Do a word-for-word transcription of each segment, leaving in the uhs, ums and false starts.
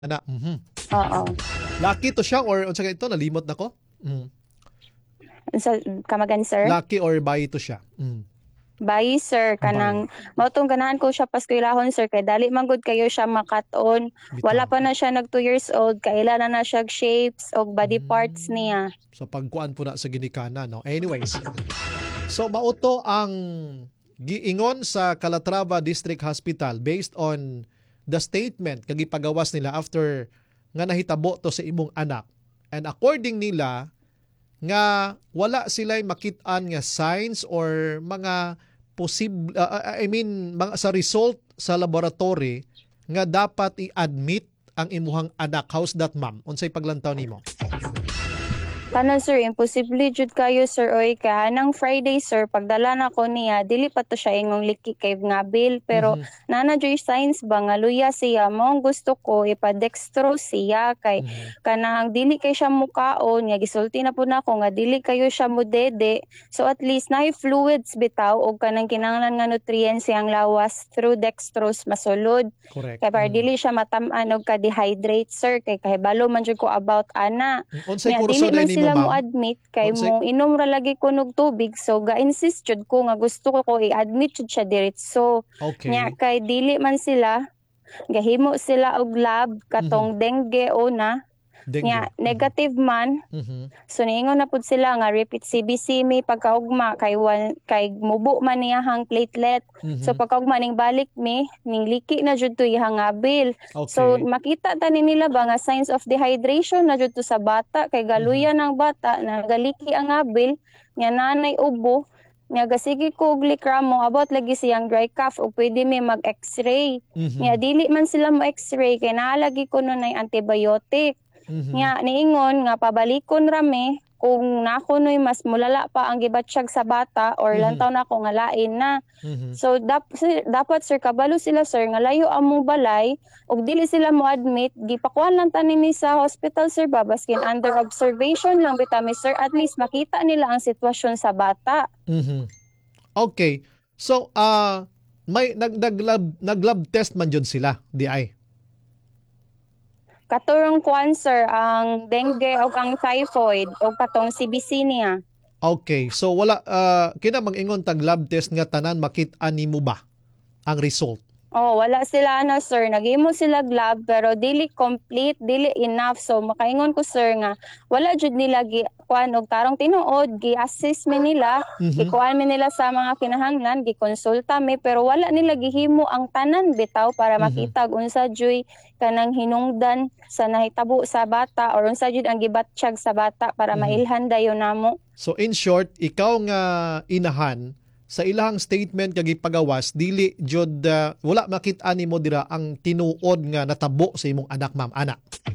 Ana, mhm. Oo. Lucky to siya or unsa kay ito nalimot nako? Mhm. Unsa kamagan sir? Lucky or bayi to siya? Mhm. Bayi sir Bayi. kanang mao tong ganahan ko siya paskwelahon sir kay dali man gud kayo siya makat-on. Wala Bitaw. pa na siya nag two years old kaila na na siya shapes og body parts Hmm. niya. So pagkuan po na sa ginikanan no. Anyways. So mauto ang giingon sa Calatrava District Hospital based on the statement kag gipagawas nila after nga nahitabo to sa imong anak. And according nila nga wala sila'y makit-an nga signs or mga posible uh, I mean mga sa result sa laboratory nga dapat i-admit ang imuhang anak. How's that ma'am? Unsay paglantaw nimo? Kanon sir, imposible jud kayo sir oy ka nang Friday sir pagdala na ko niya dili pa to siya ingong liki kay nga bill pero Mhm. nana joy signs ba nga luya siya mo ang gusto ko ipa-dextrose siya kay Mhm. kanang dili kay siya mukaon nga gisulti na pud nako nga dili kayo siya mudede so at least naay fluids bitaw og kanang kinahanglan nga nutrients siyang lawas through dextrose masulod Correct. kay para Mm. dili siya matam-an og ka-dehydrate sir kay kahibalo man jud ko about ana. Unsay Nya kurso dili day man nimo sila mo ma'am? admit kay Unsay mo inom ra lagi ko og tubig so ga-insist jud ko nga gusto ko ko i-admit jud siya diretso. Nya Okay. kay dili man sila gahimo sila og lab Mhm. katong dengue una nya Dengue. Mhm. negative man Mhm. so niingon na pud sila nga repeat C B C mi pagkaugma kay wan, kay mubo man niya hang platelet so Mhm. pagkaugma ning balik mi ning liki na jud to ihang abil so Okay. makita tani nila ba nga signs of dehydration na jud to sa bata kay Mhm. galuya ng bata nagaliki ang abil nya nanay ubo nya gasigi ko og likramo about lagi siyang dry cough o pwede mi mag x-ray nya Mhm. dili man sila mo x-ray kay naa lagi ko nun ay antibiotic Mhm. nya niingon nga pabalikon rami kung nakunoy mas mulala pa ang gibatsyag sa bata or Mhm. lantaw na ko nga lain na. Mhm. So dap, si- dapat sir kabalo sila sir nga layo among balay ug dili sila mo admit gipakuan lang tanin ni sa hospital sir ba baskin under observation lang bitami sir at least makita nila ang sitwasyon sa bata. Mhm. Okay. So, ah may nag naglab naglab test man jud sila, di ay? Katurong kuan sir ang dengue ug ang typhoid ug katong C B C niya. Okay. So wala ah kina mag-ingon tag lab test nga tanan makit-an nimo ba ang result? Oh, wala sila na sir. Naghimo sila lab pero dili complete, dili enough. So makaingon ko sir nga wala jud nila gi kuan og tarong tinuod, gi-assist mi nila, Mhm. gikuan mi nila sa mga kinahanglan, gikonsulta mi pero wala nila gihimo ang tanan bitaw para Mhm. makita kung unsa joy kanang hinungdan sa nahitabo sa bata or unsa jud ang gibatsyag sa bata para Mhm. mailhan dayon namo. So in short, ikaw nga inahan sa ilahang statement kag ipagawas dili jud ah, wala makit-an nimo dira ang tinuod nga natabo sa imong anak ma'am ana.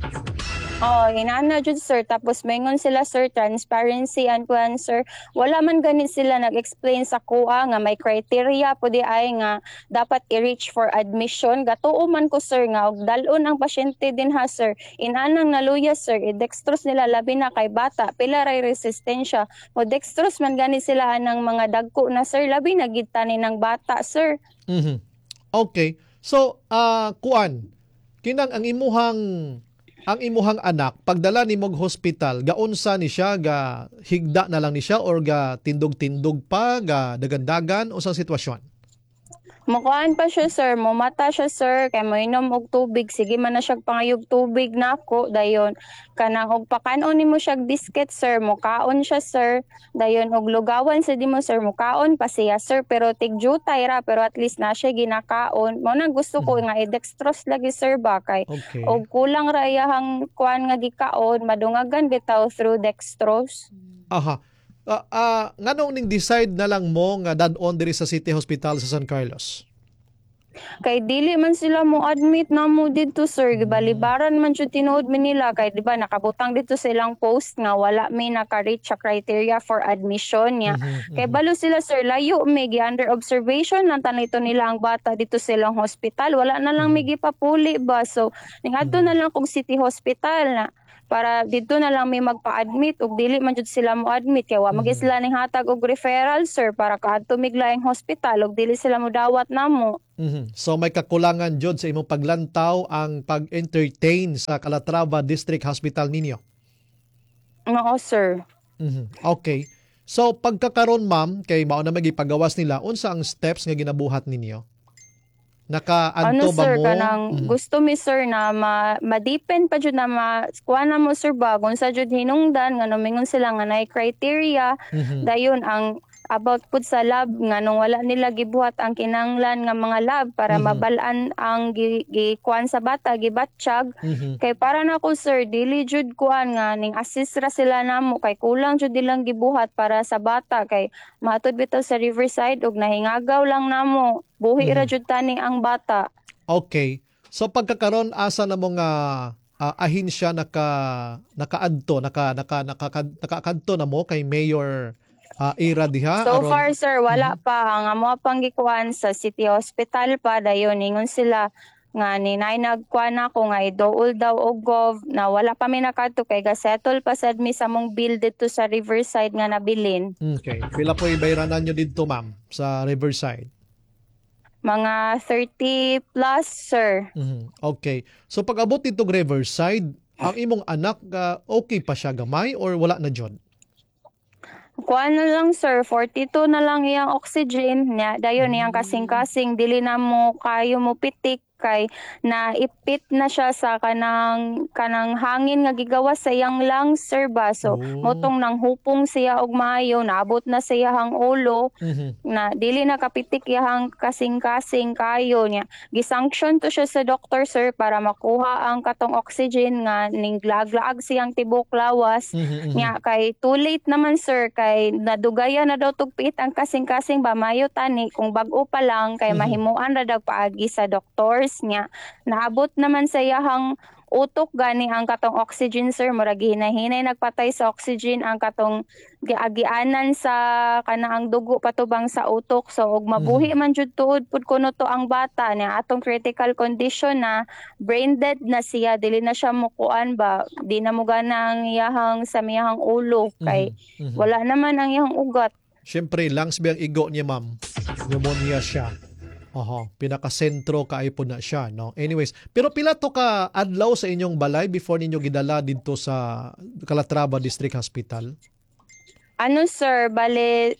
Oh, inana jud sir tapos maingon sila sir transparency and kuan sir wala man ganit sila nag-explain sa kuha nga may criteria pud ay nga dapat i-reach for admission gatuo man ko sir nga og dal-on ang pasyente din ha sir inanang naluya sir i-dextrose nila labi na kay bata pila ray resistensya mo dextrose man gani sila anang mga dagko na sir labi na gid tani ng bata sir. Mhm. Okay. So, ah kuan kinang ang imuhang ang imuhang anak pagdala nimong hospital gaunsa ni siya ga higda na lang ni siya or ga tindog-tindog pa ga dagan-dagan unsang sitwasyon? Mukuan pa siya sir, mumata siya sir, kay moinom og tubig, sige man na siya pangayog tubig nako dayon. Kanang og pakanon nimo siya biscuit sir, mukaon siya sir. Dayon og lugawan sa dimo sir, mukaon pa siya sir, pero tigjutay ra pero at least na siya ginakaon. Mo nang gusto ko Mhm. nga i-dextrose lagi sir ba kay Okay. og kulang ra iyahang kuan nga gikaon, madungagan bitaw through dextrose. Aha. Ah, ah, nganong ning decide na lang mo nga dad-on diri sa City Hospital sa San Carlos? Kay dili man sila mo admit na mo dito sir, Hmm. gibalibaran man jud tinuod mi nila kay di ba nakabutang dito sa ilang post nga wala may naka-reach sa criteria for admission niya. Mhm. Kay Mhm. balo sila sir layo may gi under observation lang tanito nila ang bata dito sa ilang hospital, wala na lang may Mhm. gipapuli ba. So ningadto Mhm. na lang kog city hospital na para dito na lang may magpa-admit ug dili man jud sila mo admit kay wa Mhm. magid sila ning hatag og referral sir para kaadto mig laing hospital ug dili sila mo dawat namo. Mhm. So may kakulangan jud sa imong paglantaw ang pag-entertain sa Calatrava District Hospital ninyo. Oo sir. Mhm. Okay. So pagkakaron ma'am kay mao na magipagawas nila unsa ang steps nga ginabuhat ninyo? Ano Nakaadto ba sir mo? kanang Mhm. gusto mi sir na ma ma-depend pa jud na ma kuha na mo sir ba kung sa jud hinungdan nga numingon sila nga naay criteria Mhm. dayon ang about pud sa lab nga nung wala nila gibuhat ang kinahanglan nga mga lab para Mhm. mabal-an ang gi, gi kuan sa bata gibatsyag Mhm. kay para nako sir dili jud kuan nga ning assist ra sila namo kay kulang jud nilang gibuhat para sa bata kay matud bitaw sa Riverside ug nahingagaw lang namo buhi ra Mhm. jud tani ang bata. Okay. So pagkakaron asa na mo nga ah, ahinsya naka nakaadto naka naka naka nakakadto na mo kay Mayor ah, Ira diha So aron. far sir wala Mhm. pa ang amo pang gikuan sa City Hospital pa dayon ingon sila nga ninay nagkuan ako nga idool daw og gov na wala pa mi nakadto kay gasettle pa sad mi sa mong bill dito sa Riverside nga nabilin. Okay. Pila po ibayranan nyo dito ma'am sa Riverside? Mga thirty plus sir. Mhm. Okay. So pag abot dito Riverside, ang imong anak ah, okay pa siya gamay or wala na jud? Kuan na lang sir, forty-two na lang iyang oxygen niya. Dayon iyang Mm. kasing-kasing dili na mo kayo mo pitik kay naipit na siya sa kanang kanang hangin nga gigawas sa iyang lungs sir ba. So Oh. motong nang hupong siya og maayo, naabot na sa iyang ulo Mhm. na dili na kapitik iyang kasing-kasing kayo niya. Gisanction to siya sa doktor sir para makuha ang katong oxygen nga ning lag-laag siyang tibok lawas. Mhm, mhm. Nya kay too late naman sir kay nadugayan na daw tugpit ang kasing-kasing ba mayo tani kung bag-o pa lang kay Mhm. mahimuan ra dag paagi sa doctors nya naabot naman sa iyahang utok gani ang katong oxygen sir murag hinay-hinay nagpatay sa oxygen ang katong giagianan sa kanaang dugo patubang sa utok so og mabuhi man jud tuod pud kuno to ang bata niya atong critical condition na brain dead na siya dili na siya mukuan ba di na mo ganang iyahang sa miyahang ulo kay Mhm, mhm. wala naman ang iyang ugat. Siyempre, lungs ba ang igo niya ma'am? Pneumonia siya. Oho, pinakasentro kaay po na siya, no? Anyways, pero pila to ka adlaw sa inyong balay before ninyo gidala dito sa Calatrava District Hospital? Ano sir, bale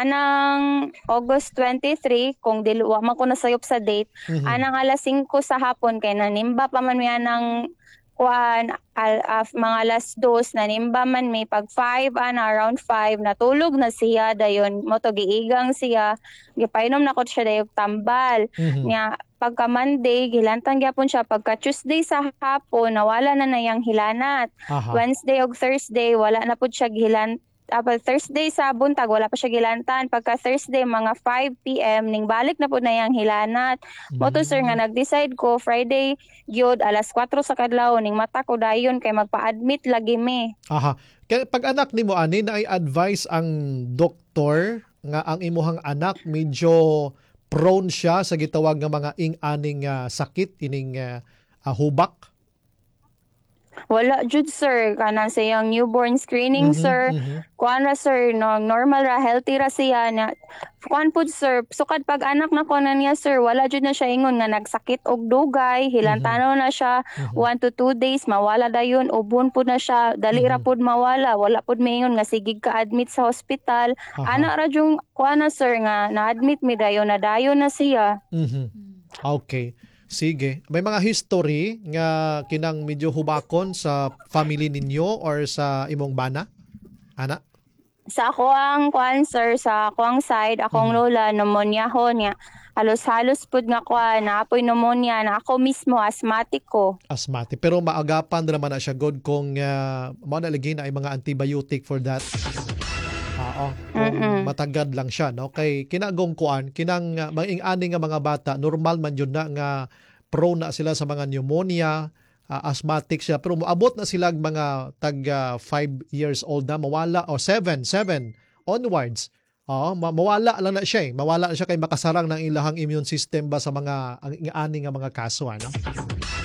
anang August twenty-three kung dili wa man ko nasayop sa date, Mhm. anang alas singko sa hapon kay nanimba pa man mi anang kuan al, af, mga alas dos nanimba man mi pag five ana around five natulog na siya dayon mo to giigang siya gipainom na ko siya dayog tambal Mhm. nya pagka Monday gilantang gyapon siya pagka Tuesday sa hapon nawala na na yang hilanat. Aha. Wednesday ug Thursday wala na pud siya gihilan ah, pag Thursday sa buntag wala pa siya gilantan pagka Thursday mga five p m ning balik na pud na yang hilanat mo to sir nga Mm. nag-decide ko Friday gyud alas kwatro sa kadlaw ning mata ko dayon kay magpa-admit lagi mi. Aha. Kaya pag anak nimo ani na advice ang doktor nga ang imuhang anak medyo prone siya sa gitawag nga mga ing-aning ah, sakit ining ah, ah, hubak. Wala jud sir kanang sa iyang newborn screening Mhm, sir mhm. kuan ra sir no normal ra healthy ra siya na kuan pud sir sukad pag anak na ko na niya sir wala jud na siya ingon nga nagsakit og dugay hilantano na siya Mhm. one to two days mawala dayon ubon pud na siya dali ra Mhm. pud mawala wala pud maingon nga sige ka admit sa hospital Aha. ana ra jung kuan na sir nga na-admit mi dayon na dayon na siya. Mhm. Okay. Sige. May mga history nga kinang medyo hubakon sa family ninyo or sa imong bana? Ana? Sa ako ang kuan sir sa ako ang side akong Mhm. lola pneumonia ho niya halos-halos pud nga kuan na apoy pneumonia na ako mismo asthmatic ko. Asthmatic. Pero maagapan naman na siya god kung uh, mao na lagi na ay mga antibiotic for that. Oo. Kung Mm-mm. matagad lang siya, no? Kay kinagong kuan, kinang uh, maing-ani nga mga bata, normal man yun na nga prone na sila sa mga pneumonia, uh, asthmatic siya. Pero moabot na sila mga tag five years old na, mawala, o seven seven onwards. Oo, ma- mawala lang na siya eh. Mawala na siya kay makasarang ng ilahang immune system ba sa mga ang ani nga mga kaso, ano?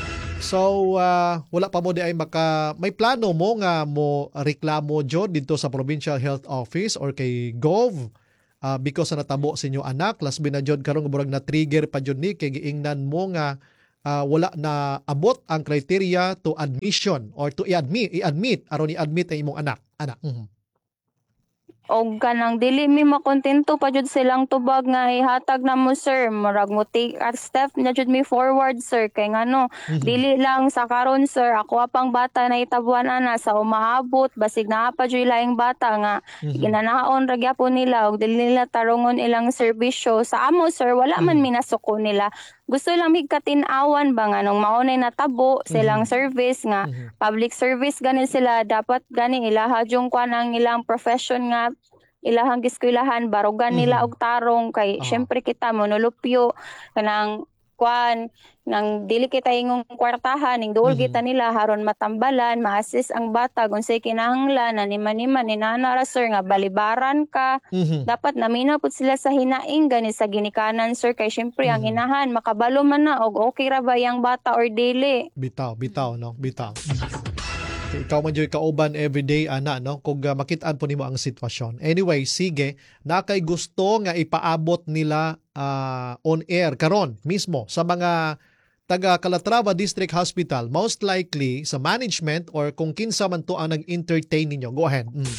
So ah, wala pa mo di ay maka may plano mo nga mo reklamo jud dito sa Provincial Health Office or kay Gov ah, because sa natabo sa inyo anak las binajod karon nga murag na trigger pa jud ni kay giingnan mo nga ah, wala na abot ang criteria to admission or to i-admit i-admit aron i-admit ang imong anak. Anak. Mhm. Og kanang dili mi makontento pa jud silang tubag nga ihatag na mo sir, murag mo take a step na jud mi forward sir kay ngano Mhm. dili lang sa karon sir ako apang bata na itabuan ana sa umaabot basig naa pa jud laing bata nga Mhm. ginanaon ra gyapon nila og dili nila tarongon ilang serbisyo sa amo sir wala man Mhm. minasuko nila. Gusto lang mig katin-awan ba nga nung maunay natabo silang Mhm. service nga Mhm. public service gani sila dapat gani ilaha jung kwan ang ilang profession nga ilahang giskwelahan barugan nila Mhm. og tarong kay Oo. syempre kita monolupyo kanang kwan nang dili kita ingong kwartahan ning duol Mhm. kita nila haron matambalan ma-assist ang bata kung say kinahanglan na niman-niman inana ra sir nga balibaran ka Mhm. dapat naminaw pud sila sa hinaing gani sa ginikanan sir kay syempre ang Mhm. inahan makabalo man na og okay ra ba yang bata or dili. Bitaw, bitaw no, bitaw. Kay ikaw man jud kauban everyday ana no kung uh, makit-an po nimo ang sitwasyon. Anyway, sige, na kay gusto nga ipaabot nila ah, on air karon mismo sa mga taga Calatrava District Hospital, most likely sa management or kung kinsa man to ang nag-entertain ninyo. Go ahead. Mm.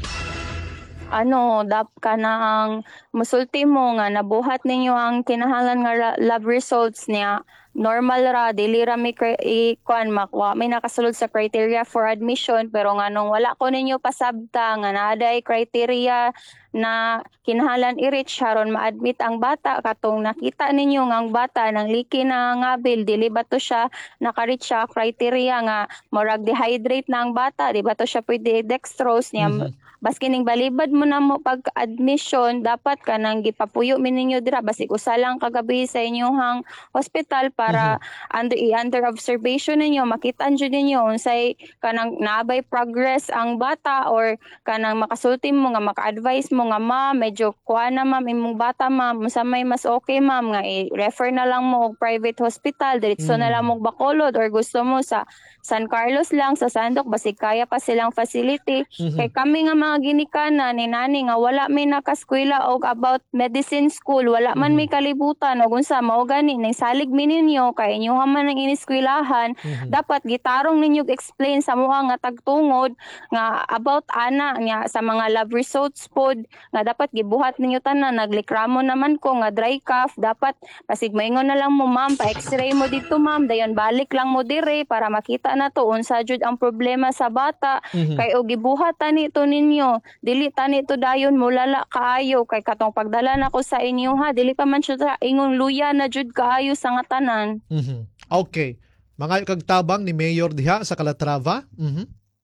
Ano, dap ka na ang musulti mo nga nabuhat ninyo ang kinahanglan nga ra- lab results niya. Normal ra, dili ra mi kri- i- kuan makwa. May nakasulod sa criteria for admission pero nga nung wala ko ninyo pasabta nga naaday criteria na kinahanglan i-reach haron ma-admit ang bata katong nakita ninyo nga ang bata nang liki na nga bil dili ba to siya naka-reach sa criteria nga murag dehydrate na ang bata di ba to siya pwede dextrose niya Mhm. baski ning balibad mo na mo pag admission dapat ka nang gipapuyo mi ninyo dira basig usa lang kagabi sa inyong hospital para under i-under observation ninyo makitaan jud ninyo unsay kanang naabay progress ang bata or kanang makasulti mo nga maka-advise mo nga ma'am medyo kuha na ma'am imong bata ma'am unsa may mas okay ma'am nga i-refer na lang mo og private hospital diretso na lang mo og Bacolod or gusto mo sa San Carlos lang sa Sandok basig kaya pa silang facility kay Mhm. kami nga mga ginikanan ni nani nga wala may nakaskwela og about medicine school wala man Mhm. may kalibutan og unsa mao gani ning salig mi ninyo kay inyo man ang iniskwelahan Mhm. dapat gitarong ninyo explain sa mga nga tagtungod nga about ana nga sa mga lab results pod nga dapat gibuhat ninyo tanan naglikramo naman ko nga dry cough dapat basig maingon na lang mo ma'am pa x-ray mo dito ma'am dayon balik lang mo dire para makita na to unsa jud ang problema sa bata Mhm. kay og gibuhat tani to ninyo dili tani to dayon mulala kaayo kay katong pagdala nako sa inyo ha dili pa man siya ingon luya na jud kaayo sa nga tanan. Mhm. Okay. Mga kag tabang ni Mayor diha sa Calatrava. Mhm.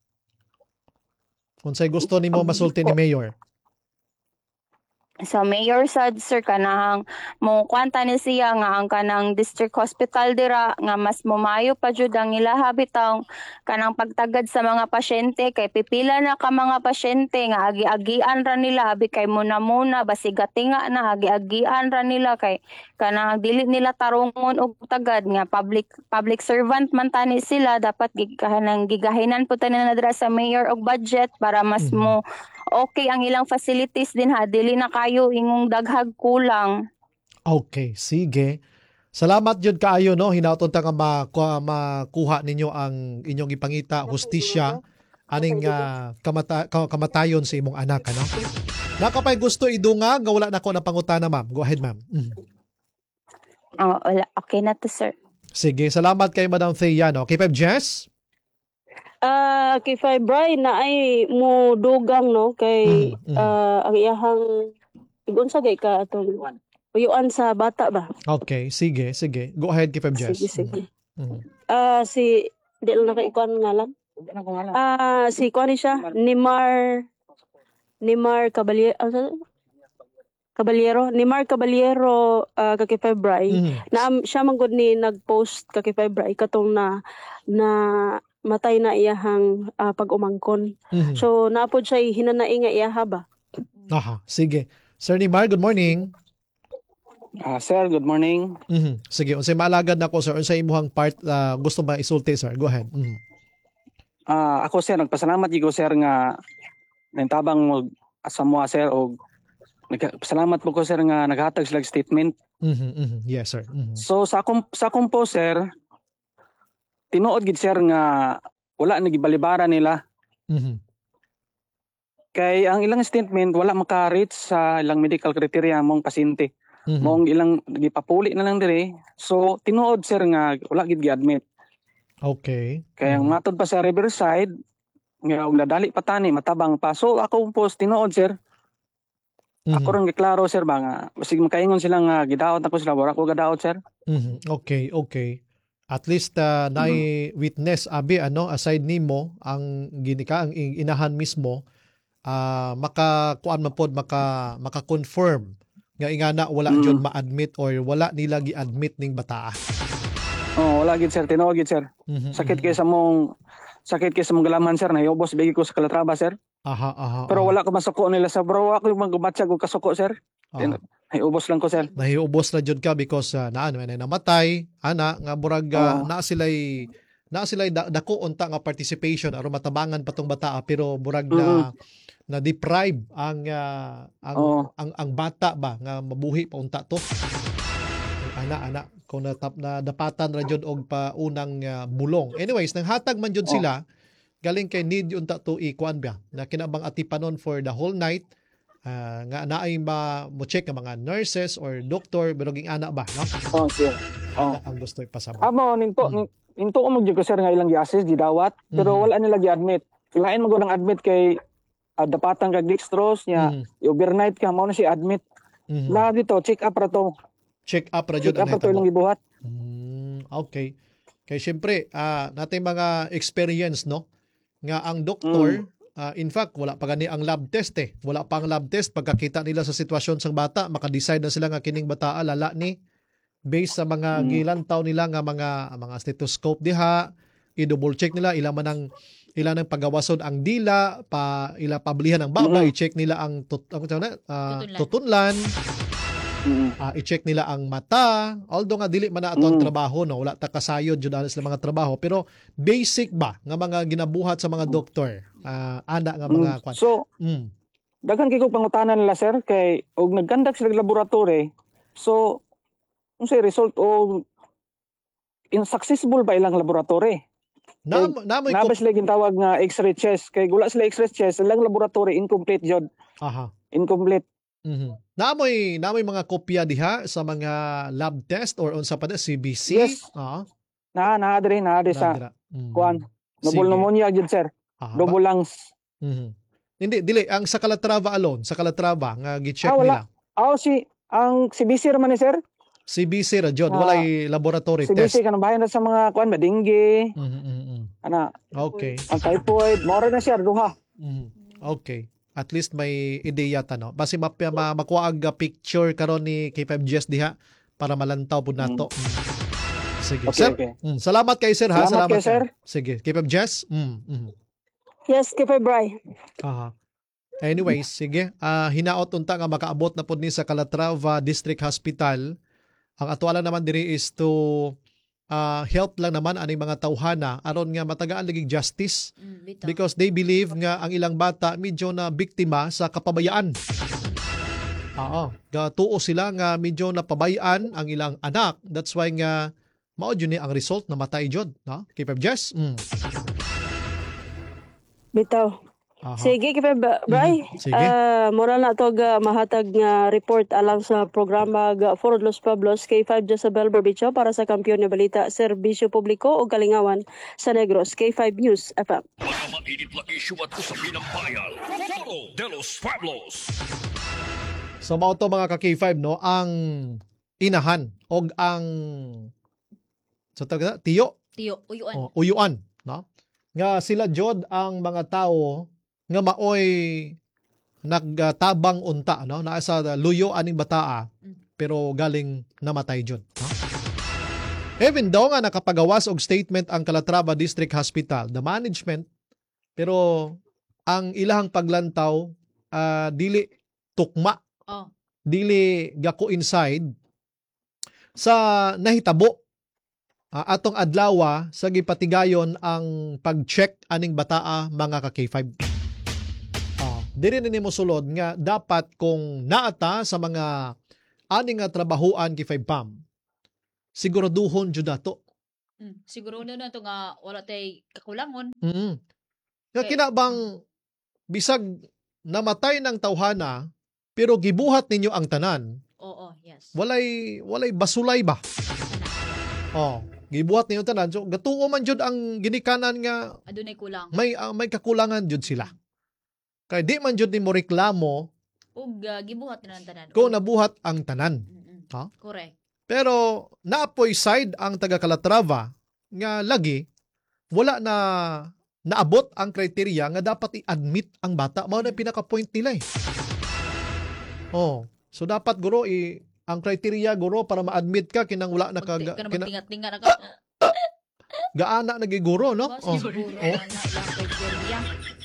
Unsay gusto nimo masulti ni Mayor? Sa mayor sad sir kanang mo kwanta ni siya nga ang kanang district hospital dira nga mas mumayo pa jud ang ilaha bitaw kanang pagtagad sa mga pasyente kay pipila na ka mga pasyente nga agi-agian ra nila abi kay muna muna basig gatinga na agi-agian ra nila kay kanang dili nila tarungon og tagad nga public public servant man tani sila dapat gigahanang gigahinan po tani na dira sa mayor og budget para mas Mhm. mo okay ang ilang facilities din ha dili na kayo ingong daghag kulang. Okay, sige. Salamat jud kaayo no hinaut ta nga makuha, makuha ninyo ang inyong ipangita hustisya aning ah, kamata, ka- kamatayon sa imong anak ano. Nakapay gusto idunga nga wala na ko na pangutana ma'am. Go ahead ma'am. Mhm. Oh, wala okay na to sir. Sige, salamat kay Madam Thea no. Kay Pep Jess. Ah, kay Fibray na ay mo dugang no kay Mhm, mhm. ah, ang iyahang unsa gay ka atong uyuan sa bata ba? Okay, sige, sige. Go ahead kay Pep Jess. Sige sige. Mhm, mhm. Ah si di lang nakaikuan ngalan. Ah si kuan ni siya Nimar Nimar Caballero Caballero Nimar Caballero uh, kay Fibray. Mhm. Na siya man gud ni nag-post kay Fibray katong na na matay na iyahang ah, pag-umangkon. Mhm. So naapod siya hinanai nga iyaha ba? Aha, sige. Sir Nimar, good morning. Ah, sir, good morning. Mhm. Sige, unsay maalagad nako sir, unsay imong part ah, gusto ba isulti sir? Go ahead. Mhm. Ah, ako sir, nagpasalamat gyud ko sir nga nantabang mo sa mo sir og nagpasalamat po ko sir nga naghatag sila og statement. Mhm. Mhm. Yes sir. Mhm. So sa akong sa akong po sir, tinuod gid sir nga wala nagibalibara nila Mhm. kay ang ilang statement wala maka-reach sa ilang medical criteria mong pasyente. Mhm. Mong ilang gipapuli na lang dire. So tinuod sir nga wala gid gi-admit. Okay. Kaya Mhm. matod pa sa Riverside nga og nadali pa tani matabang pa. So ako post tinuod sir. Ako Mhm. ron giklaro sir ba nga basig makaingon sila nga gidaot ako sila wala ko gadaot sir. Mhm. Okay, okay. At least uh, naay witness abi ano aside nimo ang ginika ang i- inahan mismo ah maka kuan man pod maka maka-confirm nga ingana wala Mm. jud ma-admit or wala nila gi-admit ning bataa. Oh, wala gid sir tinuod gid sir. Mhm. Sakit Mhm. kay sa mong sakit kay sa mong galaman sir nahiubos bigi ko sa Calatrava sir. Aha, aha. Pero aha. wala ko masuko nila sa bro ako yung magbatsag og kasuko sir. Aha. Nahiubos lang ko sir. Nahiubos na jud ka because uh, naa na namatay ana nga murag uh, Oo. naa sila'y naa sila'y da, dako unta nga participation aron matabangan patong bataa pero murag Mm. na na deprive ang ah, ang, Oo. ang ang bata ba nga mabuhi pa unta to. Ana ana kung natap na dapatan ra jud og paunang uh, bulong. Anyways, nang hatag man jud Oo. sila galing kay need unta to ikuan ba na kinabang atipanon for the whole night. Ah, nga naay ma mo check ang mga nurses or doctor pero ging ana ba no? Oh sir. Oh. Ana ang gusto ipasabot. Amo ninto Mm. ninto ko mo gyud ko sir nga ilang gi-assist gidawat pero Mhm. wala nila gi-admit. Lain mo nang admit kay uh, dapatan kag dextrose nya Mhm. overnight ka mo na si admit. Mhm. Lahat dito check up ra to. Check up ra jud Check ang up ra to ilang nahitabo. gibuhat. Mm, okay. Kay syempre ah natay mga experience no nga ang doktor ah, in fact wala pa gani ang lab test eh. Wala pa ang lab test pagkakita nila sa sitwasyon sang bata maka-decide na sila nga kining bata lala ni based sa mga Mm. gilantaw nila nga mga mga stethoscope diha i-double check nila ila man ang ila nang pagawason ang dila pa ila pablihan ang baba Mm. i-check nila ang tut, ang tawag na, ah, Tutunlan. tutunlan Mm. ah, i-check nila ang mata although nga dili man na ato ang Mm. trabaho no wala ta kasayod jud ana sila mga trabaho pero basic ba nga mga ginabuhat sa mga doktor ah, ana nga mga Mm. kwan So mm. daghan kay ko pangutanan nila sir kay og nagkandak sila og laboratory. So unsay result og in successful ba ilang laboratory? na na may Naba sila gintawag nga X-ray chest kay wala sila X-ray chest ilang laboratory incomplete jud. aha Incomplete. mhm namoy namoy mga kopya diha sa mga lab test or unsa pa na C B C Yes. ah Na na diri na diri sa nadira. Mm. kuan. Double Sige. pneumonia jud sir. Aha, ba- Double lungs. mhm. Hindi dili ang sa Calatrava alone sa Calatrava nga gi-check Ah, wala. nila Ah, si ang C B C ra man ni sir. C B C ra jud Ah, walay laboratory C B C test kanang bayan na sa mga kuan ba dengue, mhm mhm, mhm. ana, Okay. ang typhoid, mora na sir duha. Mhm. Okay. At least may ideya ta no. Basi map ma, makuha ang picture karon ni K five G S diha para malantaw pud nato. Mm. Sige. Okay, Sir, okay. mm, salamat kay sir ha. Salamat kay ka. sir. Sige. K five G S. Mm. mhm. Yes, Kipay Bray. Aha. Anyways, sige. Ah, hinaot unta nga makaabot na pud ni sa Calatrava District Hospital. Ang atuala naman diri is to ah, help lang naman aning mga tawhana aron nga matagaan lagi justice Mm, bitaw. because they believe nga ang ilang bata medyo na biktima sa kapabayaan. Oo, gatuo sila nga medyo napabayaan ang ilang anak. That's why nga mao jud ni ang result na matay jud, no? K five Jess. Mm. Bitaw. Aha. Sige, Kipay Ba- Bray. Mhm. Sige. Ah, moral na to ga mahatag nga report alang sa programa ga For Los Pueblos K five Jezabel Berbicho para sa Kampiyon nga Balita, Serbisyo Publiko o Kalingawan sa Negros, K five News F M. Mga mainit na isyu at usapin ng bayan. Foro de los Pueblos. So mao to mga ka K five no, ang inahan og ang so talaga tiyo Tiyo, uyuan. o uyuan, no? Nga sila jud ang mga tawo nga maoy nagtabang unta no naa sa luyo aning bataa pero galing namatay jud, no? Even daw nga nakapagawas og statement ang Calatrava District Hospital, the management, pero ang ilahang paglantaw ah, dili tukma, Oh. dili gako inside sa nahitabo ah, atong adlawa sa gipatigayon ang pag-check aning bataa mga ka K five. Ah, diri ni mo sulod nga dapat kung naata sa mga aning nga trabahoan K five Pam. Siguraduhon jud nato. Mm. Siguro na na to nga wala tay kakulangon. Mm. Nga Okay. kinabang bisag namatay ng tawhana pero gibuhat ninyo ang tanan. Oo, yes. Walay walay basulay ba? Oh, gibuhat ninyo tanan. So gatuo man jud ang ginikanan nga Adunay kulang. may ah, may kakulangan jud sila. Kay di man jud nimo reklamo Ug uh, gibuhat na ng tanan. kung Ug- nabuhat ang tanan. Mm-mm. Ha? Correct. Pero naapoy side ang taga Calatrava nga lagi wala na naabot ang kriteriya nga dapat i-admit ang bata. Mao na pinaka-point nila eh. Oh, so dapat guro i ang kriteriya guro para ma-admit ka kinang wala na ka Pag ka kina, tingat-tingat na ka. gaana na giguro no. Ba, Oh, siguro oh. na na ilang criteria.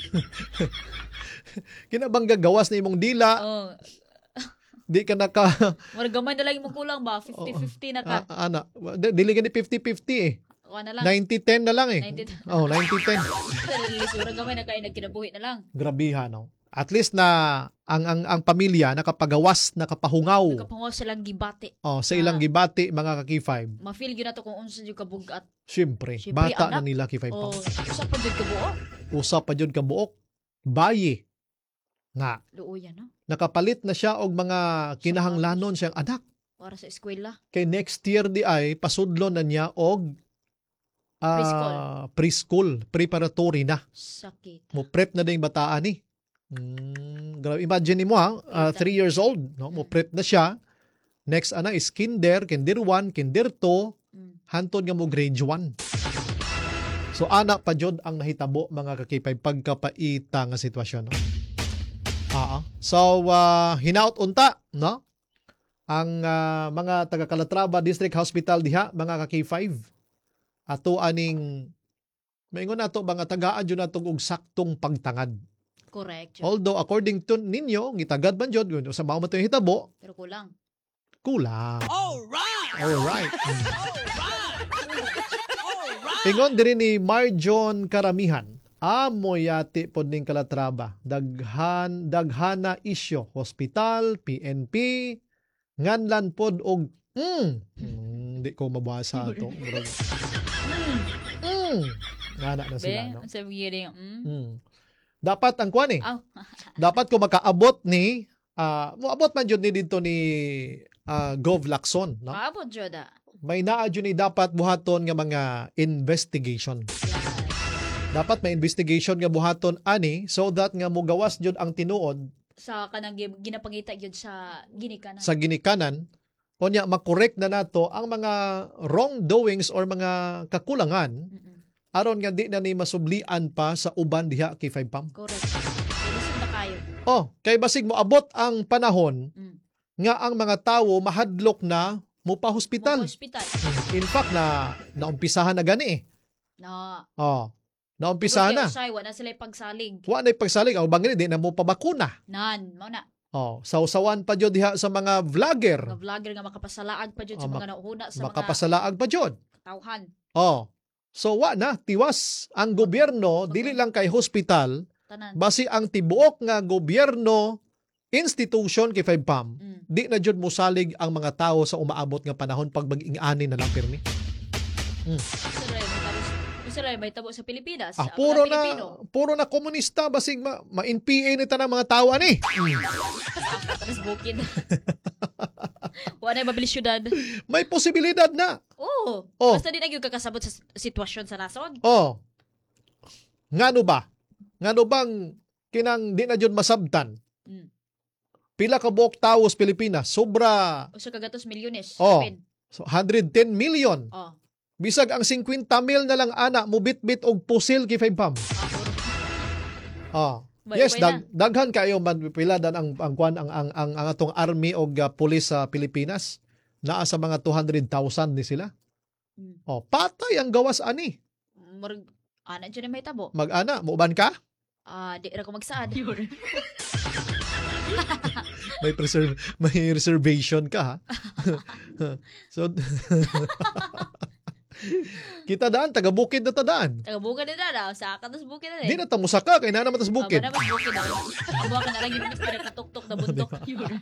Kinabang gagawas na imong dila, Oh, di ka naka mura gamay na lang imong kulang ba? fifty fifty na ka. ah, ana, di- dili ka ni fifty fifty eh. Kuha na lang. ninety ten na lang eh. ninety Oh, ninety ten. Mura gamay na kayo nagkinabuhi na lang. Grabiha no. At least na ang ang ang pamilya nakapagawas, nakapahungaw Nagkapangaw silang gibati. oh, sa ilang Ah. gibati mga ka K five. Ma-feel gyud nato kung unsa yung kabugat. Siyempre, Siyempre, bata na anak. nila K five O, pa. usa pa jud kabuo. Usap pa jud ka buok. Bayi nga Luoyan, no? nakapalit na siya og mga kinahanglanon siyang anak. Para sa eskwela. Kay next year di ay pasudlon na niya og ah, Preschool. preschool, preparatory na. Sakit. Mo prep na ding bataan ni. Mm, grabe. Imagine mo ha, uh, three years old, no? Mo prep na siya. Next ana is kinder, kinder one, kinder two, Mm. hantod nga mo grade one. So ana pa jud ang nahitabo mga kakipay pagkapaita nga sitwasyon. No? Ah, so uh, hinaut unta, no? Ang ah, mga taga Calatrava District Hospital diha mga ka K five ato aning maingon nato mga tagaan jud nato og saktong pagtangad. Correct. Jud. Although according to ninyo ngitagad man jud yun sa mao man to hitabo Pero kulang. kulang. Alright. Alright. Ingon diri ni Marjon Karamihan. Amo yati pod ning Calatrava. Daghan daghana isyo, hospital, P N P, nganlan pod og mm, mm di ko mabasa to. Mm. Ngana na sila Be, no. ang sabi gini, mm? Mm. Dapat ang kuan eh. Aw. Dapat ko makaabot ni ah moabot man jud ni dito ni ah, Gov Lacson, no? Kaabot jud ah. May naa jud ni dapat buhaton nga mga investigation. Yes. Dapat may investigation nga buhaton ani so that nga mogawas jud ang tinuod Sa kanang gi- ginapangita jud sa ginikanan. sa ginikanan unya makorek na nato ang mga wrongdoings or mga kakulangan Mm-mm. aron nga di na ni masublian pa sa uban diha K five Pam. Correct. Ilisod na kayo. Oh, kay basig mo abot ang panahon Mm. nga ang mga tawo mahadlok na mo pa hospital. Mo hospital. In fact na naumpisahan na gani eh. Na. Oh, naumpisahan na. Usay, wala sila pagsalig. Wa na pagsalig ang bangin di na mo pabakuna. Nan, mo na. Oh, sausawan pa jud diha sa mga vlogger. Mga vlogger nga makapasalaag pa jud sa Oh, mga nauhuna sa mga Makapasalaag pa jud. tauhan. Oh. So wa na tiwas ang gobyerno dili lang kay hospital Tanan. basi ang tibuok nga gobyerno institution kay five Pam. Mm. Di na jud mosalig ang mga tawo sa umaabot nga panahon pag mag-ing-ani na lang pirmi. Usaray, may tabo, usaray, may tabo sa Pilipinas. Ah, Ang puro mga Pilipino. na puro na komunista basig ma, ma-N P A ni tanang mga tawo ani. Tapos bukid. Wala na mabilis syudad. May posibilidad na. Oo. Oh. Basta di na yung kakasabot sa sitwasyon sa nason. Oh. Ngano ba? Ngano bang kinang di na jud masabtan? Mm. Pila ka buok tawo sa Pilipinas? Sobra O sa kagatos milyones. Oh. Kapin. so one hundred ten million. Oh. Bisag ang fifty mil na lang ana mo bit-bit og pusil kay five Pam. Ah, puro. Ah. Bay- Yes, bay dag, daghan kayo man pila dan ang ang kwan ang ang ang, ang atong army og uh, police sa Pilipinas. Naa sa mga two hundred thousand ni sila. Mm. Oh, patay ang gawas ani. Murag, ana dyan na may tabo. Mag-ana, mo uban ka? Ah, di ra ko magsaad. may preserve may reservation ka ha. So kita daan taga bukid na tadaan. Taga bukid na na, sa katas bukid na Di eh. na ta musaka kay na naman tas bukid. Aba na mas bukid na. Aba ka na lang yung pinakatuktok na bundok. Yun.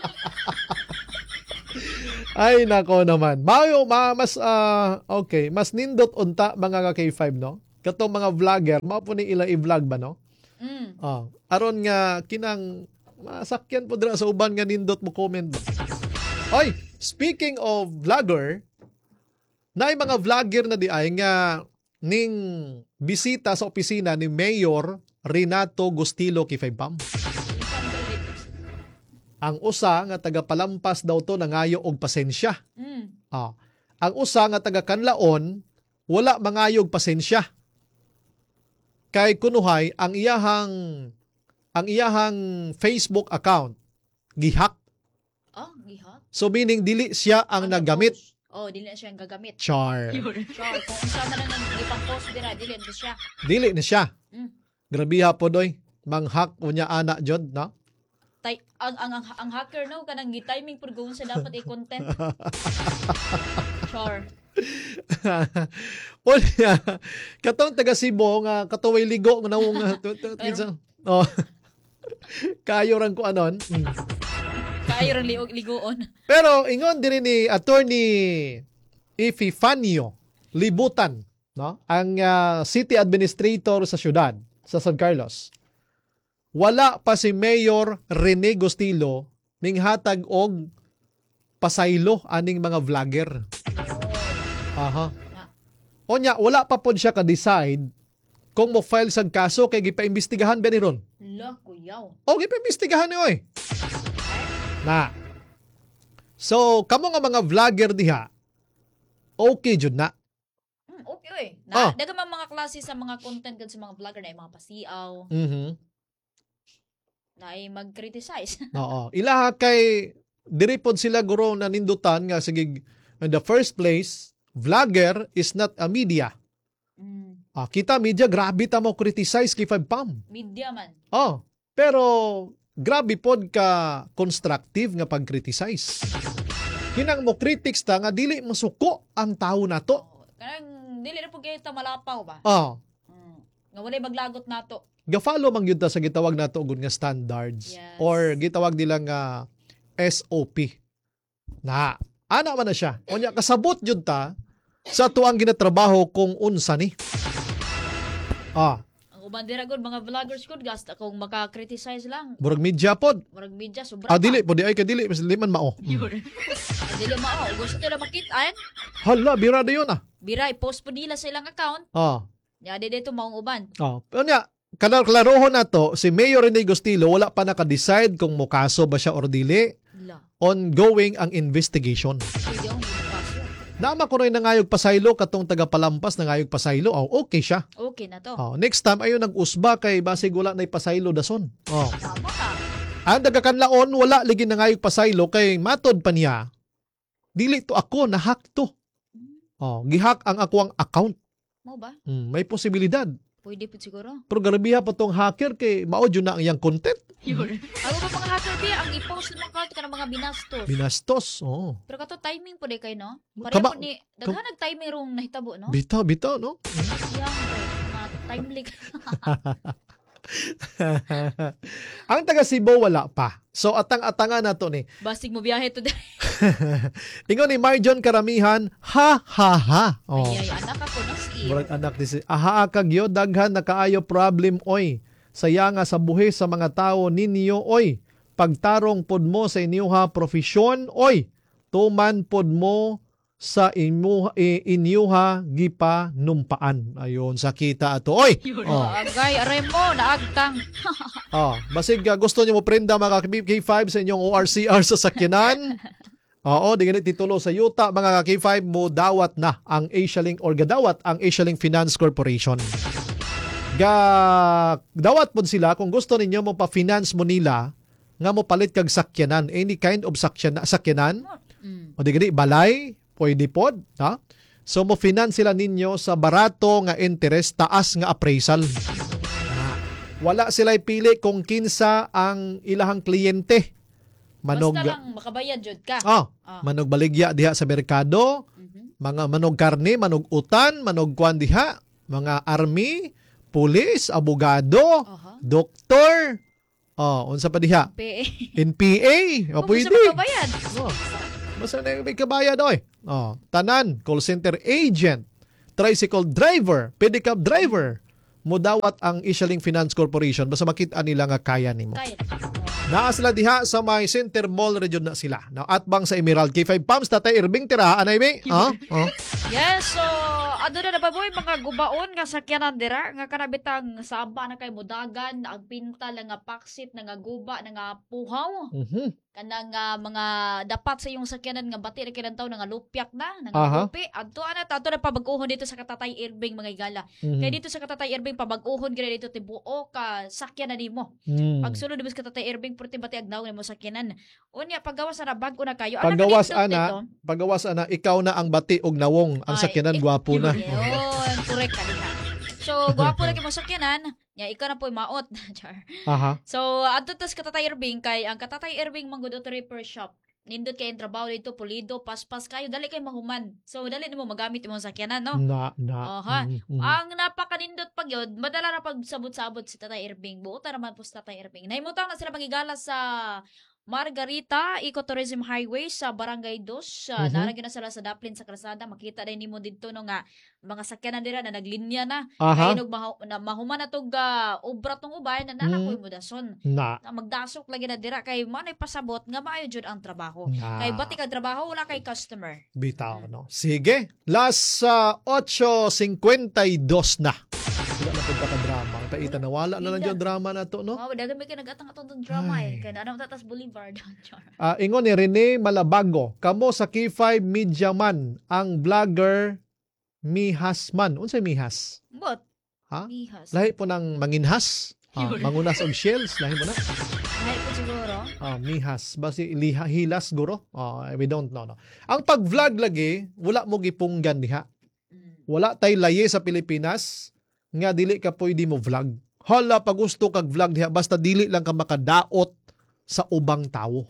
Ay nako naman. Mayo ma, mas ah, okay, mas nindot unta mga ka K five no. Katong mga vlogger, mao po ni ila i-vlog ba no? Mm. Ah, aron nga kinang masakyan po dira sa uban nga nindot mo comment ba. Oy, speaking of vlogger, naay mga vlogger na di ay nga ning bisita sa opisina ni Mayor Renato Gustilo Kifaypam. Ang usa nga taga-palampas daw to nangayo og pasensya. Mm. Ah, ang usa nga taga-Kanlaon wala mangayo og pasensya. Kay kunuhay ang iyahang ang iyahang Facebook account gihack. Oh, giha. So meaning dili siya ang nagamit. Oh, dili na siya ang gagamit. Char. Sure, kung unsa man ang ipang-post dira, dili na siya. Dili na siya. Mm. Grabiha po doy. Manghack unya ana jud no. Tay ang, ang ang ang hacker no kanang gi-timing pud gawon sa dapat i-content. Sure. Unya, katong taga Cebu nga katuway ligo nga nawong nga tu- tu- kinsa- oh. Kayo ran ko anon. Mm. Kayo ring liog ligoon. Pero ingon din ni Attorney Epifanio Libutan, no? Ang ah, city administrator sa syudad sa San Carlos. Wala pa si Mayor Rene Gustilo ning hatag og pasaylo aning mga vlogger. Aha. Onya, wala pa pod siya ka-decide kung mo file sang kaso kay gipaimbestigahan ba ni ron. La, kuyaw. O gipaimbestigahan ni oy. Na. So, kamo nga mga vlogger diha, okay jud na. Mm, okay oy. Ah. Na, daga man mga klase sa mga content kan sa mga vlogger na yung mga pasiaw, Mhm. na ay mag-criticize. Oo. Ilaha kay diri pod sila guro na nindutan nga sige in the first place, vlogger is not a media. Mm, Ah, kita media grabe ta mo criticize kay Five Pam. media man. Oh, pero grabe pod ka constructive nga pag-criticize. Kinang mo critics ta nga dili masuko ang tao nato. Oh, kanang dili na po kayo ta malapaw ba? Ah, Mm. Nga walay maglagot nato. ga-follow man gyud ta sa gitawag nato og nga standards Yes. or gitawag nila nga S O P. Na, ana man na siya. Unya kasabot jud ta sa tuang ginatrabaho kung unsa ni. Ah, Ang uban dira gud mga vloggers gud gasta kung maka-criticize lang. burag media pod. Murag media sobra. Ah, dili po di ay ka dili mas dili man mao. Yun. Dili mao. Gusto nila makita ayan. Hala, birada yun ah. Biray post po nila sa ilang account. Ah. Ya di dito maong uban. Ah, unya kana klarohon nato si Mayor Rene Gustilo wala pa naka-decide kung mokaso ba siya or dili. La. Ongoing ang investigation. Pwede akong bukas. Nama ko rin nangayog pasaylo katong taga-palampas nangayog pasaylo. Oh, okay siya. Okay na to. Oh, next time ayo nag-usba kay basig wala na pasaylo dason. Oh. Tama ka. Ang taga-Kanlaon wala ligi nangayog pasaylo kay matod pa niya. Dili to ako nahack to. Oh, gihack ang akong account. Mo ba? Hmm, may posibilidad. Pwede po siguro. Pero garabiha pa tong hacker kay mao jud na ang iyang content. Yun. Ako ba mga hacker biya ang i-post ng account ka ng mga binastos. Binastos. Oh. Pero kato timing po di kay no? Pareho Kaba- po ni daghan nag-timing rong nahitabo no? Bitaw, bitaw, no? Yang mga timely. Ang taga Cebu wala pa. So atang-atangan na to ni. Basig mo biyahe to dai. Ingon ni Marjon Karamihan, ha ha ha. Oh. Ay, ay, anak ako na si Murag anak ni si aha kag yo daghan na kaayo problem oy. Saya nga sa buhi sa mga tao ninyo oy. Pagtarong pod mo sa inyuha profesyon oy. Tuman pod mo sa inyuha, inyuha gipa numpaan. Ayon sakita ato oy. Oh, agay aray mo naagtang. Ah, basig ka gusto niyo mo prenda mga K five sa inyong O R C R sa sakyanan. Oo, di ganit titulo sa yuta mga K five mo dawat na ang Asialink or gadawat ang Asialink Finance Corporation. Ga dawat pod sila kung gusto ninyo mo pa-finance mo nila nga mo palit kag sakyanan, any kind of sakyanan, sakyanan. Mm. O di gani balay, pwede pod, ha? So mo finance sila ninyo sa barato nga interest, taas nga appraisal. Wala sila pili kung kinsa ang ilahang kliyente. Manog Basta lang makabayad jud ka. ah, Ah. manog baligya diha sa merkado, Mhm. mga manog karne, manog utan, manog kwan diha, mga army, pulis, abogado, Aha. doktor, oh, unsa pa diha? P A. N P A, oh, Kung gusto pwede. makabayad. Oh, basta na may kabayad oy. Oh, tanan, call center agent, tricycle driver, pedicab driver, mudawat ang Ishaling Finance Corporation basta makita nila nga kaya nimo. Kaya. Naa sila diha sa may Center Mall region na sila. Na atbang sa Emerald K five Pumps tatay Irving tira anay mi. Ha? Oh. Yes, so ano na nababoy mga gubaon nga sakyanan dira nga kanabitang saba na kay mudagan ang pintal nga paksit nga guba nga puhaw Mhm. kanang nga mga dapat sa iyong sakyanan nga bati na kinantaw nga lupyak na nga Aha. lupi adto ana adto na pabag-uhon dito sa Katatay Irving mga igala. Mhm. Kaya dito sa Katatay Irving pabag-uhon gid dito tibuo ka sakyanan nimo. Mm. Pag sulod sa Katatay Irving purti bati agnaw mo sakyanan. Unya paggawas na bag-o na kayo. Paggawas kanindot ana, dito? paggawas ana ikaw na ang bati og nawong ang Ay, sakyanan eh, gwapo na. Yun, correct ka diha. So, gwapo na mo sakyanan, ya ikaw na po maot. Char. Aha. So, adto tas Katatay Irving kay ang Katatay Irving manggod auto repair shop. Nindot kay trabaho dito pulido, paspas kayo, dali kay mahuman. So, dali nimo magamit imong sakyanan, no? Na na. Aha. Mhm, mhm. Ang napakanindot pag yun, madala na pag sabot-sabot si Tatay Irving. Buota naman po si Tatay Irving. Naimutang na sila magigala sa Margarita, Ecotourism Highway sa Barangay two. Uh, Mhm. Naragyan na sila sa Daplin sa Krasada. Makita din nimo dito no nga mga sakyanan dira na naglinya na. Aha. Kaya nog mahu- na mahuman na tog uh, obra tong ubay na nanakoy Mm. mo dason. Na. Na magdasok lagi na dira kay manay pasabot nga maayo jud ang trabaho. Na. Kay bati kag trabaho wala kay customer. Bitaw no. Sige. Last sa eight fifty-two na. Wala na pagkaka-drama. Paita na wala na lang yung drama na to no. Wow, dagan may kinagatang atong tong drama Ay. eh. Kaya ano tatas Boulevard. Char. Ah, ingon ni Rene Malabago, kamo sa K five Media Man, ang vlogger Mihas man. Unsay Mihas? But, Ha? Mihas. Lahi po ng manginhas. Ah, mangunas og shells, lahi mo na. Lahi po siguro. Ah, Mihas. Basi liha, hilas guro. Ah, we don't know. No. Ang pag-vlog lagi, wala mo gipunggan diha. Mm. Wala tay laye sa Pilipinas nga dili ka pwede mo vlog. Hala, pag gusto kag vlog diha, basta dili lang ka makadaot sa ubang tawo.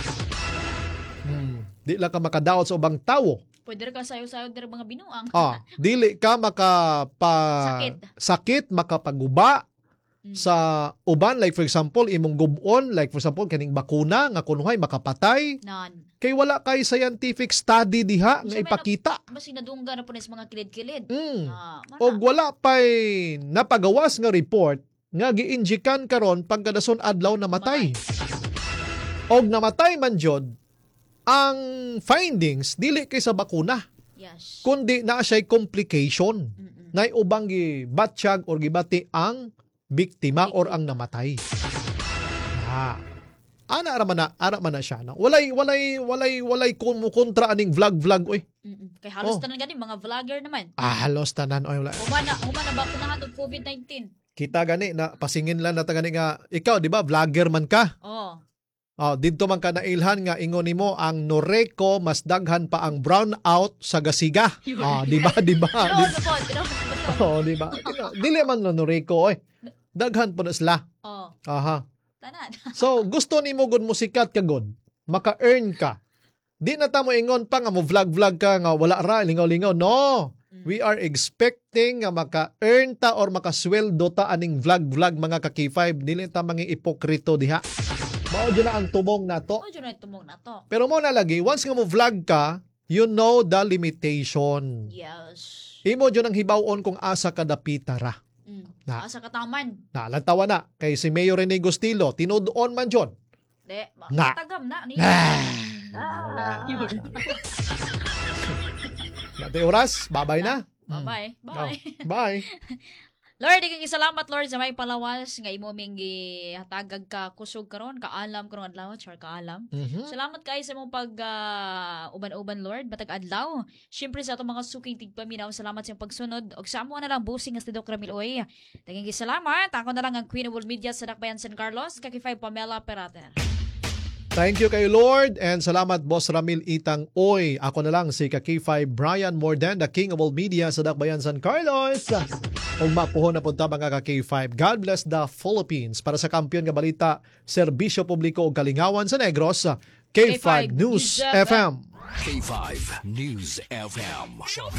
Hmm. Di lang ka makadaot sa ubang tawo. Pwede rin ka sayo-sayo dari mga binuang. Ah, dili ka makapa Sakit. sakit makapaguba Mm. sa uban, like for example imong gubon, like for example kaning bakuna nga kunhay makapatay Nan. kay wala kay scientific study diha nga Unsa may ipakita. Mas sinadungga na po na sa mga kilid-kilid. Mm. Ah, mana. Og wala pay napagawas nga report nga giinjikan karon pagkadason adlaw namatay. Og namatay man jud ang findings dili kay sa bakuna Yes. kundi naa siya complication. Mm-mm. Nay ubang gibatsyag or gibati ang biktima or ang namatay. Ah. Ana ara man na, ara man na siya. No? Walay walay walay walay kun mo kontra aning vlog-vlog oy. Mm-mm. Kay halos Oh. tanan gani mga vlogger naman. Ah, halos tanan oy wala. Umana, umana bakunahan og COVID nineteen. Kita gani na pasingin lang na ta gani nga ikaw di ba vlogger man ka. Oh. Oh, didto man ka nailhan nga ingon nimo ang Noreco mas daghan pa ang brownout sa gasiga. Ah, di ba di ba? Pero Di- ano po, pero Oh, di ba? Dili man na Noreco oy. Daghan po na sila. Oh, Aha. tanan. So, gusto ni mo gud mo sikat ka gud, maka-earn ka. Di na ta mo ingon pa nga mo vlog-vlog ka nga wala ra lingaw-lingaw. No. We are expecting nga maka-earn ta or makasweldo ta aning vlog-vlog mga ka K five. Dili ta mga ipokrito diha. Mao dyan na ang tumong nato. Oh, dyan na tumong na to. Pero mo na lagi, once nga mo vlog ka, you know the limitation. Yes. Imo dyan ang hibawon kung asa ka dapita ra. Mm. Na. Asa kataman. Nalantawa na kay si Mayor Rene Gustilo, tinudoon man dyan. De, Na. matagam na. Ni. Ah. Nati oras, babay na. Bye-bye. Bye. Oh, bye. Lord, ikig salamat Lord sa may palawas nga imo ming gihatagag ka kusog karon, kaalam karon adlaw, char kaalam. Mhm. Salamat kay sa imong pag ah, uban-uban Lord, matag adlaw. Syempre sa atong mga suking tigpaminaw, salamat sa iyong pagsunod og sa amo na lang busing nga si Doc Ramil Oy. Daghang salamat. Ako na lang ang Queen of World Media sa Dakbayan San Carlos, kaki five Pamela Perater. Thank you kay Lord and salamat Boss Ramil Itang Oy. Ako na lang si ka K five Brian Morden, the king of all media sa Dakbayan San Carlos. Ug mapuhon na punta mga ka K five. God bless the Philippines. Para sa kampiyon nga balita, serbisyo publiko ug kalingawan sa Negros, K five News F M. K five News F M.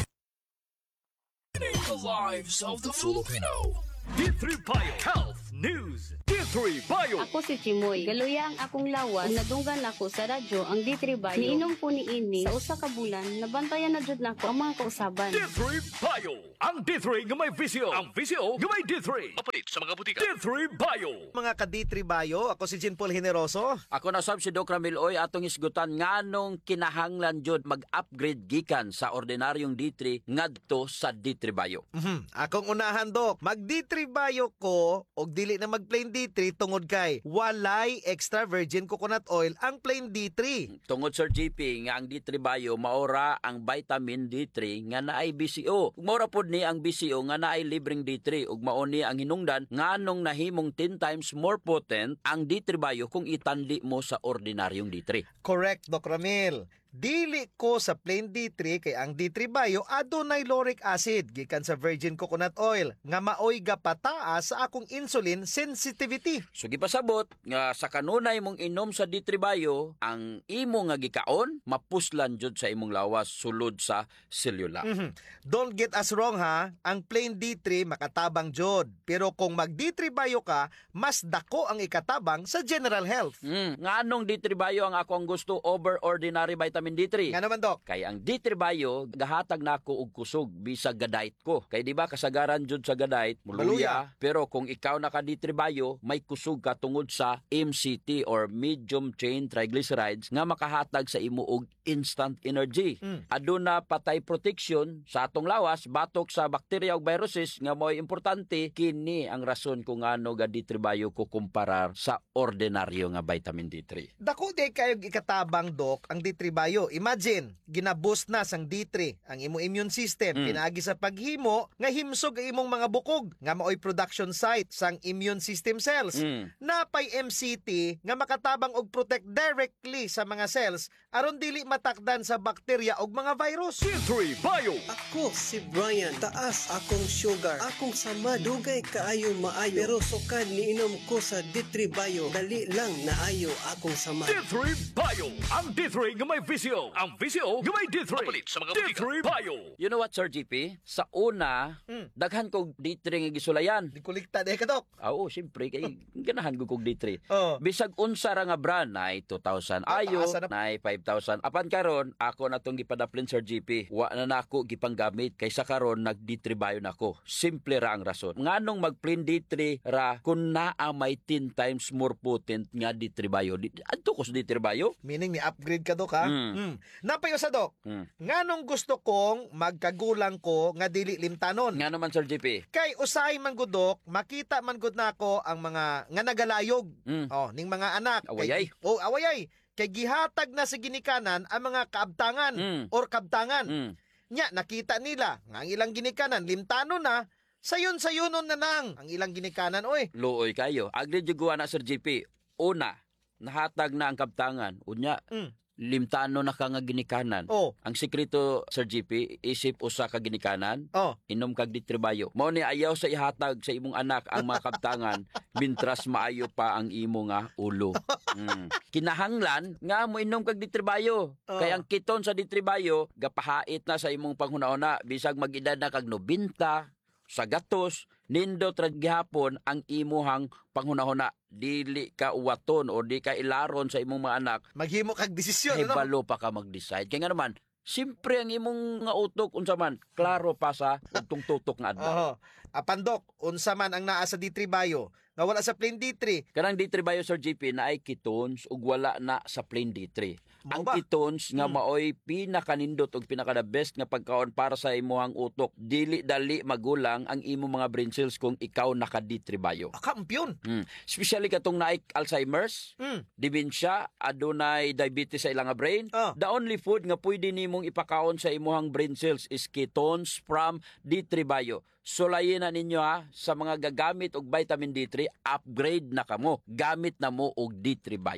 The lives of the Filipino. D three Bio Health News. D three Bio. Ako si Chimoy. Galuya ang akong lawas. Ug nadunggan ako sa radyo ang D three Bio. Niinom ko ni ini sa usa ka bulan. Nabantayan na jud nako ang mga kausaban. D three Bio. Ang D three nga may visyo. Ang visyo nga may D three. Mapalit sa mga butika. D three Bio. Mga ka-D three Bio, ako si Jean Paul Generoso. Ako na sab si Doc Ramil Oy atong isgutan nganong kinahanglan jud mag-upgrade gikan sa ordinaryong D three ngadto sa D three Bio. Mhm. Akong unahan, Dok. Mag-D three Bio ko og dili na mag-plain D three tungod kay walay extra virgin coconut oil ang plain D three. Tungod Sir G P nga ang D three Bio maora ang vitamin D three nga naay B C O. Ug maora pod ni ang B C O nga naay libreng D three ug mao ni ang hinungdan nganong nahimong ten times more potent ang D three Bio kung itanli mo sa ordinaryong D three. Correct, Doc Ramil. Dili ko sa plain D three kay ang D three Bio adunay lauric acid gikan sa virgin coconut oil nga maoy gapataas sa akong insulin sensitivity. So gipasabot nga sa kanunay mong inom sa D three Bio, ang imo nga gikaon mapuslan jud sa imong lawas sulod sa selula. Mhm. Don't get us wrong ha, ang plain D three makatabang jod. Pero kung mag D three Bio ka, mas dako ang ikatabang sa general health. Mm, nganong D three Bio ang ako ang gusto over ordinary vitamin D three? Nga naman, Doc. Kay ang D three Bio gahatag nako og kusog bisag gadait ko. Kay di ba kasagaran jud sa gadait muluya, pero kung ikaw naka D three Bio may kusog ka tungod sa M C T or medium chain triglycerides nga makahatag sa imo og instant energy. Mm. Aduna patay protection sa atong lawas batok sa bakterya ug viruses nga mo'y importante. Kini ang rason kung ano ga D three Bio ko kumparar sa ordinaryo nga vitamin D three. Dako di kayo ikatabang, Doc, ang D three Bio. Imagine, ginaboost na sang D three ang imong immune system. Mm. Pinaagi sa paghimo nga himsog ang imong mga bukog nga maoy production site sang immune system cells. Mm. Napay M C T nga makatabang og protect directly sa mga cells aron dili matakdan sa bakterya og mga virus. D three Bio. Ako si Brian, taas akong sugar, akong sama, dugay kaayo maayo, pero sukad niinom ko sa D three Bio, dali lang naayo akong sama. D three Bio. Ang D three nga may visyo. Ang visyo nga may D three. Mapalit sa mga butika. D three Bio. You know what, Sir G P? Sa una, Mm. daghan kog D three nga gisulayan. Di kulikta di ka, Doc. Ah, Oo, siyempre, kay ganahan ko kog D three. Oh. Bisag unsa ra nga brand na two thousand Ah, ayo, taasa na- na five thousand. Apan karon ako na tong gipadaplin Sir G P. Wa na nako gipanggamit kaysa karon nag D three Bio nako. Simple ra ang rason. Nganong mag plain D three ra kun naa may ten times more potent nga D three Bio. Di- Adto ko sa D three Bio. Meaning ni upgrade ka, Doc, ha? Mm. Mm. Napayo sa, Doc. Mm. Nganong gusto kong magkagulang ko nga dili limtanon? Nga naman Sir G P. Kay usay man gud, Doc, makita man gud nako ang mga nga nagalayog. Mm. Oh, ning mga anak. Awayay. Kay, oh, awayay. Kay gihatag na sa ginikanan ang mga kaabtangan Mm. or kabtangan. Mm. Nya nakita nila nga ang ilang ginikanan limtano na, sayon-sayonon na nang ang ilang ginikanan, oy. Luoy kayo. Agri juguan na Sir G P. Una, nahatag na ang kabtangan. Unya, Mm. limtano na ka nga ginikanan. Oh, Ang sekreto, Sir G P, isip usa ka ginikanan, oh. inom kag D three Bio. Mao ni ayaw sa ihatag sa imong anak ang mga kabtangan bintras maayo pa ang imo nga ulo. Mm. Kinahanglan nga mo inom kag D three Bio. Oh. Kay ang kiton sa D three Bio gapahait na sa imong panghuna-una bisag mag-edad na kag nobenta sa gatos nindot ra gihapon ang imuhang panghuna-huna. Dili ka uwaton o di ka ilaron sa imong mga anak. Maghimo kag desisyon, Kay ano? balo pa ka mag-decide. Kaya nga naman, simpre ang imong nga utok unsa man, klaro pa sa utong tutok nga adlaw. Oho. Apan, Doc, unsa man ang naa sa D three Bio nga wala sa plain D three. Kanang D three Bio Sir G P na ay ketones ug wala na sa plain D three. Mao Ang ba? ketones nga Hmm. maoy pinakanindot ug pinaka the best nga pagkaon para sa imong utok. Dili dali magulang ang imong mga brain cells kung ikaw naka D three Bio. Ah, kampiyon. Hmm. Especially katong naay Alzheimer's, Mm. dementia, adunay diabetes sa ilang nga brain. Ah. The only food nga pwede nimong ipakaon sa imuhang brain cells is ketones from D three Bio. Sulayin na ninyo ha, sa mga gagamit og vitamin D three, upgrade na kamo. Gamit na mo og D three Bio.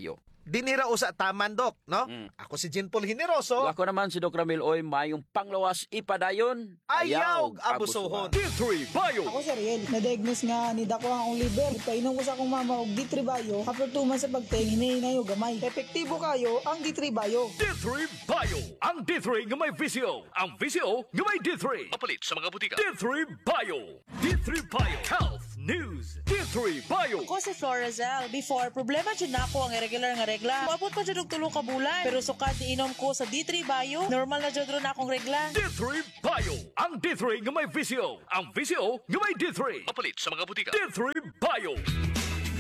dinira usa taman dok, no? Mm. Ako si Jean Paul Hineroso. Ako naman si Doc Ramil Oy, mayong panglawas ipadayon. Ayaw abusohon. D three Bio. Ako si Riel, na-diagnose nga ni dako ang liver. Painom ko sa akong mama og D three Bio. After two months sa pagtingin, hinahinay og gamay. Epektibo kayo ang D three Bio. D three Bio. Ang D three nga may visyo. Ang visyo nga may D three. Mapalit sa mga butika. D three Bio. D three Bio. Health News. D three Bio. Ako si Florazel. Before, problema dyan na ako ang irregular nga regla. Maabot pa dyan og tulo ka bulan. Pero sukad ni inom ko sa D three Bio, normal na dyan ron akong regla. D three Bio. Ang D three nga may visyo. Ang visyo nga may D three. Mapalit sa mga butika. D three Bio.